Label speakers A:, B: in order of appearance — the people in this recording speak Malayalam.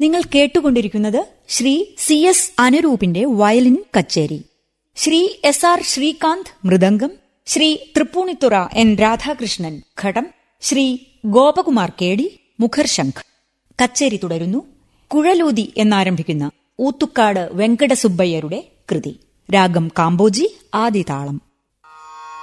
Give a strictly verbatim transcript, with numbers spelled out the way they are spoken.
A: നിങ്ങൾ കേട്ടുകൊണ്ടിരിക്കുന്നത് ശ്രീ സി എസ് അനുരൂപിന്റെ വയലിൻ കച്ചേരി. Shri S R Srikanth mridangam, Shri Tripunithura N Radhakrishnan ഘടം, ശ്രീ ഗോപകുമാർ കെ ഡി മുഖർശംഖ്. കച്ചേരി തുടരുന്നു. കുഴലൂതി എന്നാരംഭിക്കുന്ന ഊത്തുക്കാട് വെങ്കടസുബ്ബയ്യരുടെ കൃതി. രാഗം കാമ്പോജി, ആദിതാളം.